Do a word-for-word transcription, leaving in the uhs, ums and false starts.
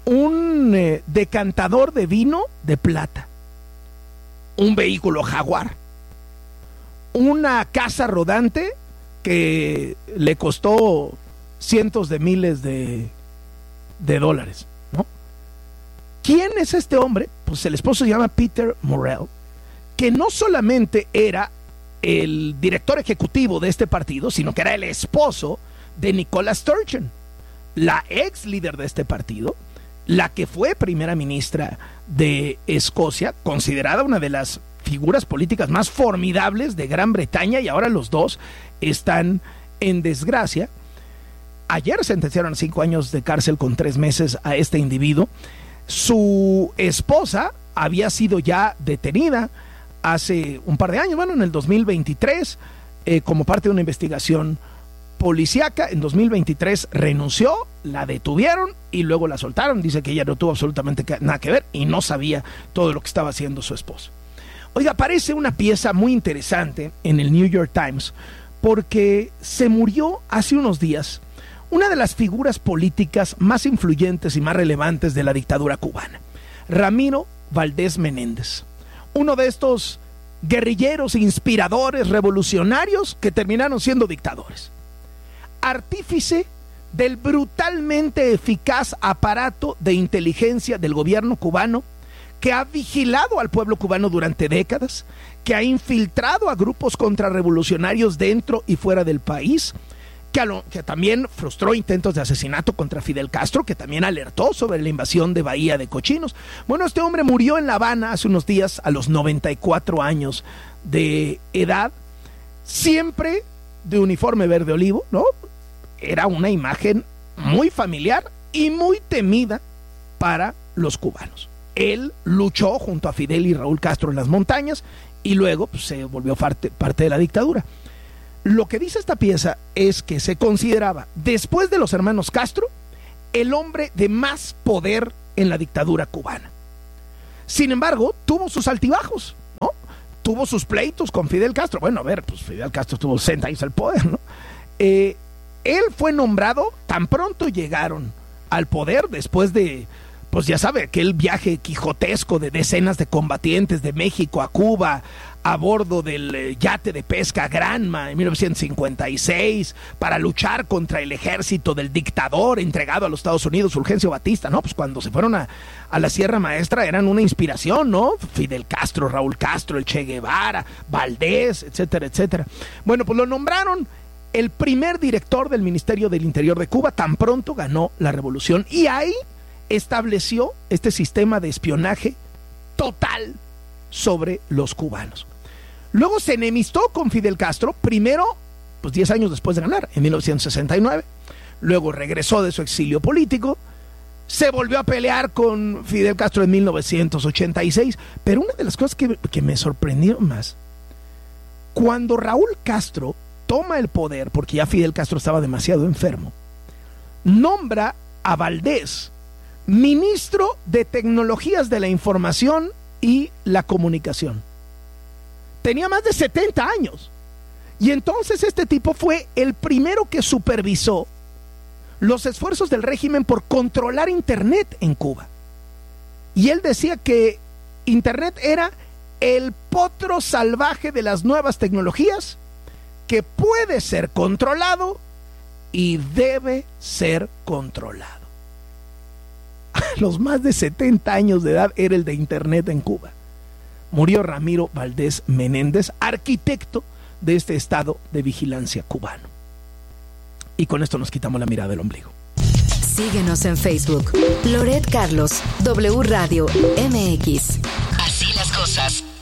un eh, decantador de vino de plata, un vehículo Jaguar, una casa rodante que le costó cientos de miles de, de dólares, ¿no? ¿Quién es este hombre? Pues el esposo se llama Peter Murrell, que no solamente era el director ejecutivo de este partido, sino que era el esposo de Nicola Sturgeon, la ex líder de este partido, la que fue primera ministra de Escocia, considerada una de las figuras políticas más formidables de Gran Bretaña, y ahora los dos están en desgracia. Ayer sentenciaron a cinco años de cárcel con tres meses a este individuo. Su esposa había sido ya detenida hace un par de años, bueno, en el dos mil veintitrés, eh, como parte de una investigación policíaca. En dos mil veintitrés renunció, la detuvieron y luego la soltaron. Dice que ella no tuvo absolutamente nada que ver y no sabía todo lo que estaba haciendo su esposo. Oiga, aparece una pieza muy interesante en el New York Times porque se murió hace unos días una de las figuras políticas más influyentes y más relevantes de la dictadura cubana, Ramiro Valdés Menéndez, uno de estos guerrilleros, inspiradores, revolucionarios que terminaron siendo dictadores, artífice del brutalmente eficaz aparato de inteligencia del gobierno cubano, que ha vigilado al pueblo cubano durante décadas, que ha infiltrado a grupos contrarrevolucionarios dentro y fuera del país, que, a lo, que también frustró intentos de asesinato contra Fidel Castro, que también alertó sobre la invasión de Bahía de Cochinos. Bueno, este hombre murió en La Habana hace unos días a los noventa y cuatro años de edad, siempre de uniforme verde olivo, ¿no? Era una imagen muy familiar y muy temida para los cubanos. Él luchó junto a Fidel y Raúl Castro en las montañas y luego pues, se volvió parte, parte de la dictadura. Lo que dice esta pieza es que se consideraba, después de los hermanos Castro, el hombre de más poder en la dictadura cubana. Sin embargo, tuvo sus altibajos, ¿no? Tuvo sus pleitos con Fidel Castro. Bueno, a ver, pues Fidel Castro tuvo sesenta años al poder, ¿no? Eh, él fue nombrado, tan pronto llegaron al poder, después de, pues ya sabe, aquel viaje quijotesco de decenas de combatientes de México a Cuba, a bordo del yate de pesca Granma en mil novecientos cincuenta y seis, para luchar contra el ejército del dictador entregado a los Estados Unidos, Fulgencio Batista, ¿no? Pues cuando se fueron a, a la Sierra Maestra eran una inspiración, ¿no? Fidel Castro, Raúl Castro, el Che Guevara, Valdés, etcétera, etcétera. Bueno, pues lo nombraron el primer director del Ministerio del Interior de Cuba tan pronto ganó la revolución, y ahí estableció este sistema de espionaje total sobre los cubanos. Luego se enemistó con Fidel Castro, primero, pues diez años después de ganar, en mil novecientos sesenta y nueve. Luego regresó de su exilio político, se volvió a pelear con Fidel Castro en mil novecientos ochenta y seis. Pero una de las cosas que, que me sorprendió más, cuando Raúl Castro toma el poder, porque ya Fidel Castro estaba demasiado enfermo, nombra a Valdés ministro de Tecnologías de la Información y la Comunicación. Tenía más de setenta años. Y entonces este tipo fue el primero que supervisó los esfuerzos del régimen por controlar Internet en Cuba. Y él decía que Internet era el potro salvaje de las nuevas tecnologías que puede ser controlado y debe ser controlado. A los más de setenta años de edad era el de Internet en Cuba. Murió Ramiro Valdés Menéndez, arquitecto de este estado de vigilancia cubano. Y con esto nos quitamos la mirada del ombligo. Síguenos en Facebook. Loret Carlos, W Radio M X. Así las cosas.